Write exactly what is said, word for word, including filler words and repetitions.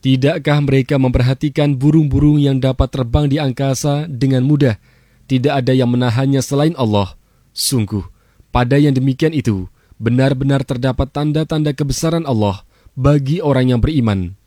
Tidakkah mereka memperhatikan burung-burung yang dapat terbang di angkasa dengan mudah? Tidak ada yang menahannya selain Allah. Sungguh, pada yang demikian itu, benar-benar terdapat tanda-tanda kebesaran Allah bagi orang yang beriman.